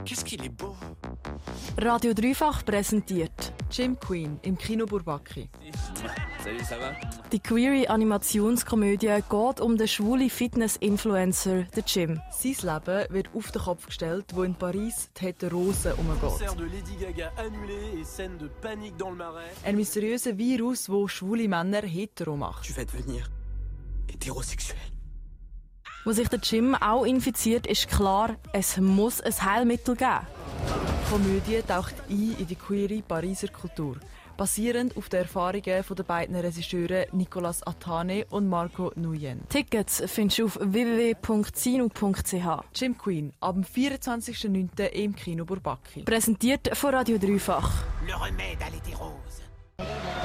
Qu'est-ce qu'il est beau. Radio Dreifach präsentiert Gym Queen im Kino Bourbaki. Salut, ça va? die queere Animationskomödie geht um den schwulen Fitness-Influencer, den Jim. Sein Leben wird auf den Kopf gestellt, wo in Paris die Heterosen umgeht. Concert de Lady Gaga annulé et scène de panique dans le Marais. Ein mysteriöser Virus, der schwule Männer hetero macht. Tu vas devenir hétérosexuel. Wo sich der Jim auch infiziert, ist klar, es muss ein Heilmittel geben. Die Komödie taucht ein in die queere Pariser Kultur, basierend auf den Erfahrungen der beiden Regisseure Nicolas Attane und Marco Nuyen. Tickets findest du auf www.zinu.ch. Gym Queen, ab dem 24.09. im Kino Bourbaki. Präsentiert von Radio Dreifach. Le remède à l'hétérose.